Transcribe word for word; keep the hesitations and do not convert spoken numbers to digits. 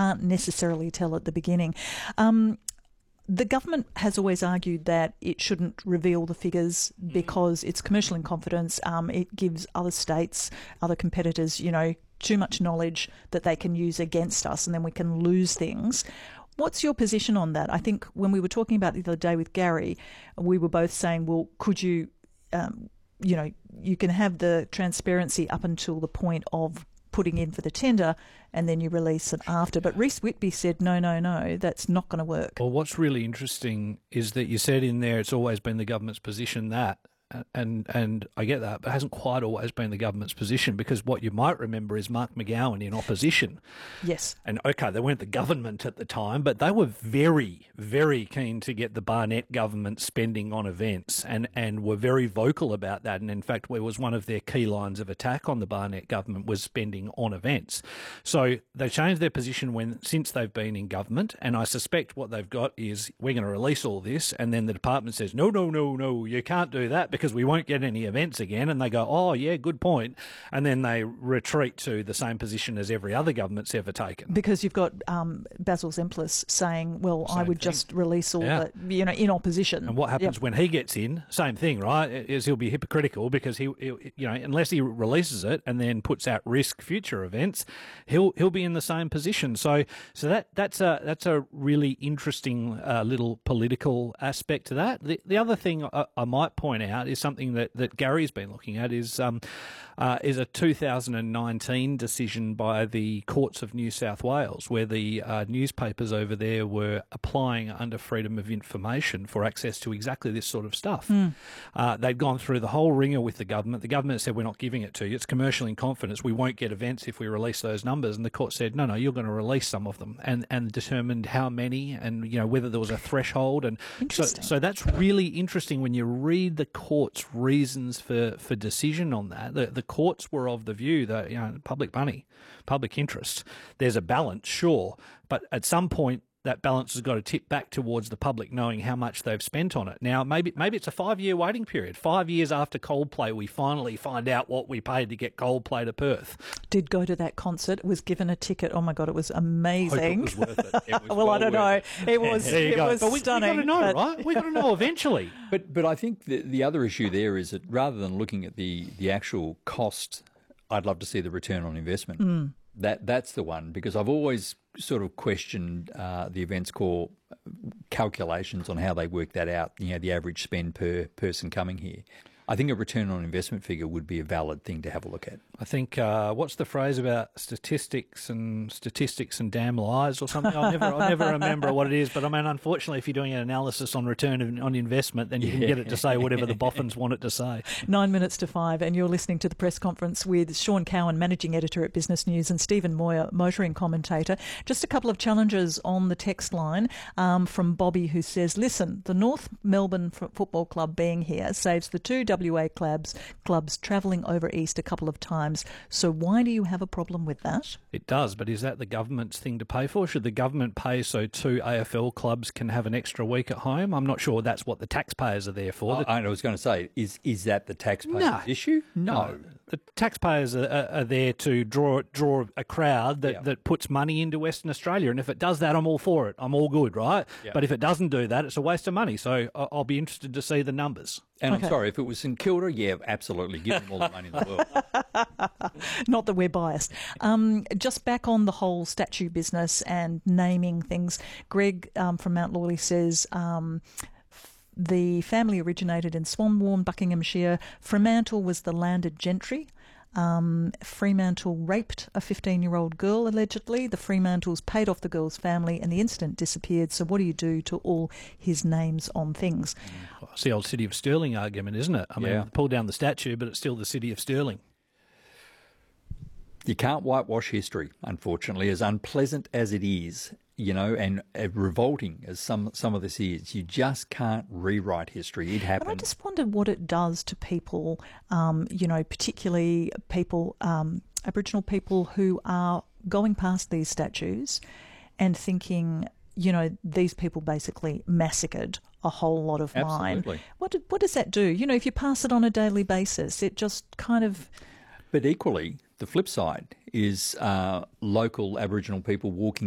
can't necessarily tell at the beginning. Um, The government has always argued that it shouldn't reveal the figures because it's commercial in confidence. Um, it gives other states, other competitors, you know, too much knowledge that they can use against us, and then we can lose things. What's your position on that? I think when we were talking about it the other day with Gary, we were both saying, well, could you, um, you know, you can have the transparency up until the point of putting in for the tender, and then you release it after. But Reece Whitby said, no, no, no, that's not going to work. Well, what's really interesting is that you said in there it's always been the government's position that, and and I get that, but it hasn't quite always been the government's position, because what you might remember is Mark McGowan in opposition. Yes. And, okay, they weren't the government at the time, but they were very, very keen to get the Barnett government spending on events, and, and were very vocal about that. And, in fact, it was one of their key lines of attack on the Barnett government was spending on events. So they changed their position when since they've been in government, and I suspect what they've got is we're going to release all this, and then the department says, no, no, no, no, you can't do that because we won't get any events again. And they go, oh, yeah, good point. And then they retreat to the same position as every other government's ever taken. Because you've got um, Basil Zemplis saying, well, same I would thing. just release all yeah. the, you know, in opposition. And what happens yep. when he gets in, same thing, right, is he'll be hypocritical because he, he, you know, unless he releases it and then puts at risk future events, he'll he'll be in the same position. So so that that's a that's a really interesting uh, little political aspect to that. The, the other thing I, I might point out is something that, that Gary's been looking at is um, uh, is a two thousand nineteen decision by the courts of New South Wales, where the uh, newspapers over there were applying under freedom of information for access to exactly this sort of stuff. Mm. Uh, they'd gone through the whole ringer with the government. The government said, we're not giving it to you. It's commercial in confidence. We won't get events if we release those numbers. And the court said, no, no, you're going to release some of them, and, and determined how many and, you know, whether there was a threshold. And so, so that's really interesting when you read the court's reasons for, for decision on that. The, the courts were of the view that, you know, public money, public interest, there's a balance, sure, but at some point that balance has got to tip back towards the public knowing how much they've spent on it. Now, maybe maybe it's a five-year waiting period. Five years after Coldplay, we finally find out what we paid to get Coldplay to Perth. Did go to that concert, was given a ticket. Oh, my God, it was amazing. Hope it was worth it. It was well, well I don't know. It, it was, there you it go. was but we, stunning. We've got to know, but right? We've got to know eventually. But but I think the, the other issue there is that rather than looking at the, the actual cost, I'd love to see the return on investment. Mm. That That's the one, because I've always sort of questioned uh, the Events Corps calculations on how they work that out, you know, the average spend per person coming here. I think a return on investment figure would be a valid thing to have a look at. I think, uh, what's the phrase about statistics and statistics and damn lies or something? I'll never, I'll never remember what it is. But I mean, unfortunately, if you're doing an analysis on return on investment, then you yeah. can get it to say whatever the boffins want it to say. Nine minutes to five, and you're listening to the press conference with Sean Cowan, Managing Editor at Business News, and Stephen Moyer, motoring commentator. Just a couple of challenges on the text line um, from Bobby, who says, listen, the North Melbourne F- Football Club being here saves the two W A clubs, clubs travelling over east a couple of times. So why do you have a problem with that? It does, but is that the government's thing to pay for? Should the government pay so two A F L clubs can have an extra week at home? I'm not sure that's what the taxpayers are there for. Oh, I was going to say, is is that the taxpayers' no. issue? No. no. The taxpayers are, are, are there to draw draw a crowd that, yeah. that puts money into Western Australia, and if it does that, I'm all for it. I'm all good, right? Yeah. But if it doesn't do that, it's a waste of money. So I'll be interested to see the numbers. And okay. I'm sorry, if it was St Kilda, yeah, absolutely, give them all the money in the world. Not that we're biased. Um, just back on the whole statue business and naming things, Greg um, from Mount Lawley says um, the family originated in Swanbourne, Buckinghamshire. Fremantle was the landed gentry. Um, Fremantle raped a fifteen-year-old girl, allegedly. The Fremantles paid off the girl's family and the incident disappeared. So what do you do to all his names on things? Well, it's the old City of Stirling argument, isn't it? I yeah. mean, pull down the statue, but it's still the City of Stirling. You can't whitewash history, unfortunately, as unpleasant as it is, you know, and uh, revolting as some some of this is. You just can't rewrite history. It happened. And I just wondered what it does to people, um, you know, particularly people, um, Aboriginal people who are going past these statues and thinking, you know, these people basically massacred a whole lot of Absolutely. mine. What did, what does that do? You know, if you pass it on a daily basis, it just kind of... But equally, the flip side is uh, local Aboriginal people walking